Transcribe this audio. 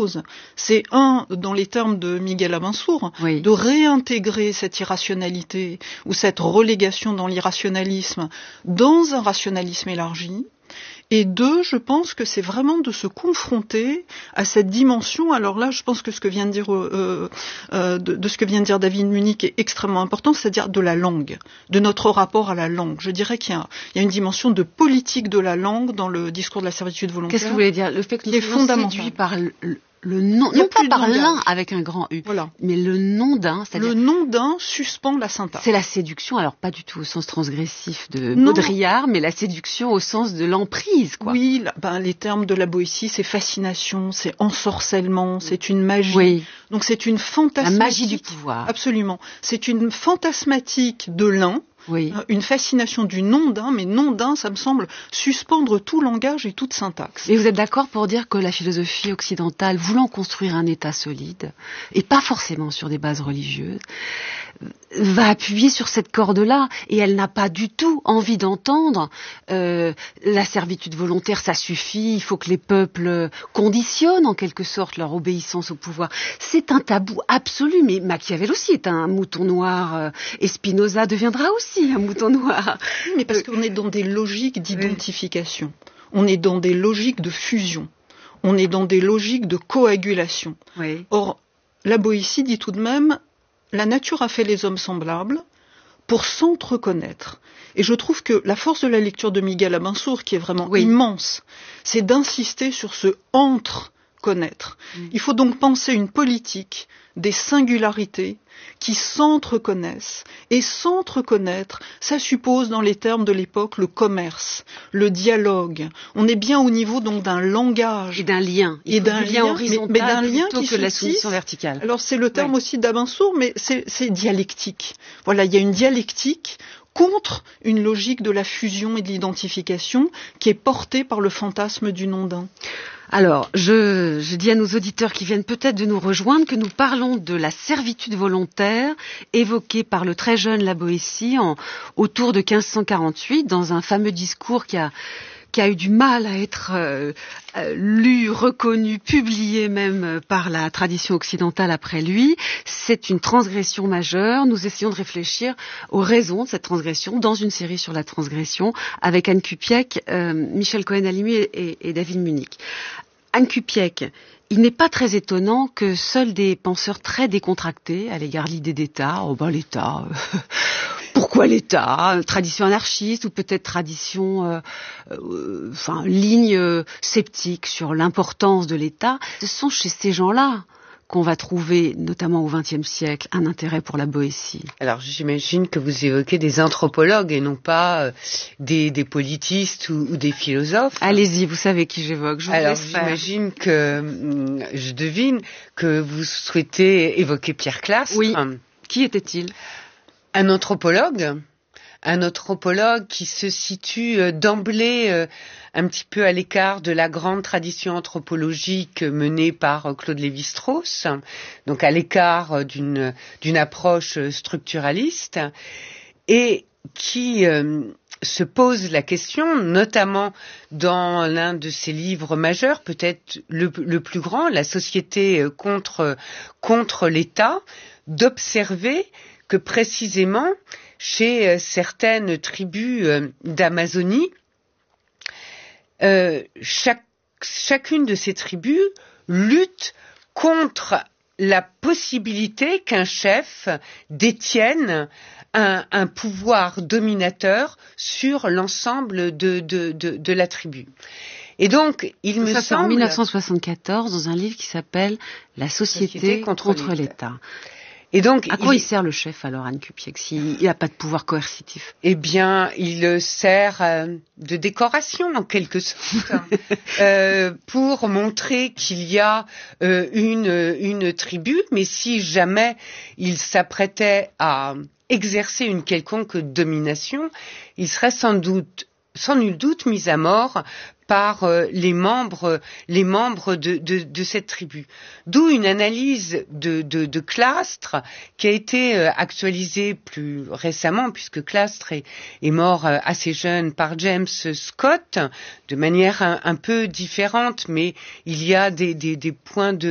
choses. C'est dans les termes de Miguel Abensour, oui. de réintégrer cette irrationalité ou cette relégation dans l'irrationalisme dans un rationalisme élargi. Et deux, je pense que c'est vraiment de se confronter à cette dimension. Alors là, je pense que ce que vient de dire, de ce que vient de dire David Munich est extrêmement important, c'est-à-dire de la langue, de notre rapport à la langue. Je dirais qu'il y a une dimension de politique de la langue dans le discours de la servitude volontaire. Qu'est-ce que vous voulez dire? Le fait que nous soyons séduits par le nom, non pas par l'un avec un grand U, voilà. mais le nom d'un. Le nom d'un suspend la syntaxe. C'est la séduction, alors pas du tout au sens transgressif de Baudrillard, mais la séduction au sens de l'emprise, quoi. Oui, les termes de la Boétie, c'est fascination, c'est ensorcellement, c'est une magie. Oui. Donc c'est une fantasmatique. La magie du pouvoir. Absolument. C'est une fantasmatique de l'un. Oui. Une fascination du nom d'un, mais nom d'un, ça me semble suspendre tout langage et toute syntaxe. Et vous êtes d'accord pour dire que la philosophie occidentale, voulant construire un État solide, et pas forcément sur des bases religieuses, va appuyer sur cette corde-là, et elle n'a pas du tout envie d'entendre la servitude volontaire, ça suffit, il faut que les peuples conditionnent en quelque sorte leur obéissance au pouvoir. C'est un tabou absolu, mais Machiavel aussi est un mouton noir, et Spinoza deviendra aussi un mouton noir. Oui, mais parce qu'on est dans des logiques d'identification, on est dans des logiques de fusion, on est dans des logiques de coagulation. Oui. Or, la Boétie dit tout de même, la nature a fait les hommes semblables pour s'entreconnaître. Et je trouve que la force de la lecture de Miguel Abensour, qui est vraiment immense, c'est d'insister sur ce entre-connaître. Il faut donc penser une politique des singularités qui s'entreconnaissent. Et s'entreconnaître, ça suppose, dans les termes de l'époque, le commerce, le dialogue. On est bien au niveau donc d'un langage. Et d'un lien. Et d'un lien horizontal mais d'un lien plutôt qui que la soumission verticale. Alors c'est le terme aussi d'Abensour, mais c'est dialectique. Voilà, il y a une dialectique contre une logique de la fusion et de l'identification qui est portée par le fantasme du nom d'un. Alors, je dis à nos auditeurs qui viennent peut-être de nous rejoindre que nous parlons de la servitude volontaire évoquée par le très jeune La Boétie autour de 1548 dans un fameux discours qui a eu du mal à être lu, reconnu, publié même par la tradition occidentale après lui. C'est une transgression majeure. Nous essayons de réfléchir aux raisons de cette transgression dans une série sur la transgression avec Anne Kupiec, Michel Cohen-Halimi et David Munich. Anne Kupiec, il n'est pas très étonnant que seuls des penseurs très décontractés à l'égard de l'idée d'État, l'État... Pourquoi l'État? Tradition anarchiste ou peut-être tradition, ligne sceptique sur l'importance de l'État. Ce sont chez ces gens-là qu'on va trouver, notamment au XXe siècle, un intérêt pour la Boétie. Alors j'imagine que vous évoquez des anthropologues et non pas des politistes ou des philosophes. Allez-y, vous savez qui j'évoque. Alors j'imagine que, je devine que vous souhaitez évoquer Pierre Clastres. Oui. Qui était-il ? Un anthropologue qui se situe d'emblée un petit peu à l'écart de la grande tradition anthropologique menée par Claude Lévi-Strauss, donc à l'écart d'une approche structuraliste, et qui se pose la question, notamment dans l'un de ses livres majeurs, peut-être le plus grand, La société contre l'État, d'observer que précisément chez certaines tribus d'Amazonie, chacune de ces tribus lutte contre la possibilité qu'un chef détienne un pouvoir dominateur sur l'ensemble de la tribu. Et donc, il me semble... en 1974, dans un livre qui s'appelle « La société contre l'État ». Et donc, à quoi il sert le chef alors, Anne Kupiec, s'il n'a pas de pouvoir coercitif? Eh bien, il sert de décoration en quelque sorte, pour montrer qu'il y a une tribu, mais si jamais il s'apprêtait à exercer une quelconque domination, il serait sans nul doute mis à mort par les membres de cette tribu. D'où une analyse de Clastres qui a été actualisée plus récemment, puisque Clastres est mort assez jeune par James Scott, de manière un peu différente, mais il y a des points de